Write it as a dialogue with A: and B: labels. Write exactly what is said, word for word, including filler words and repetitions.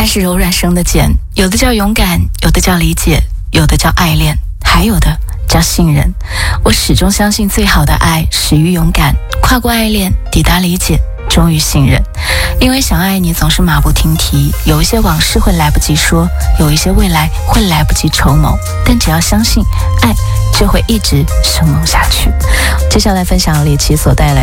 A: 爱是柔软生的茧，有的叫勇敢，有的叫理解，有的叫爱恋，还有的叫信任。我始终相信最好的爱始于勇敢，跨过爱恋，抵达理解，终于信任。因为想爱你总是马不停蹄，有一些往事会来不及说，有一些未来会来不及筹谋，但只要相信爱就会一直生猛下去。接下来分享李琦所带来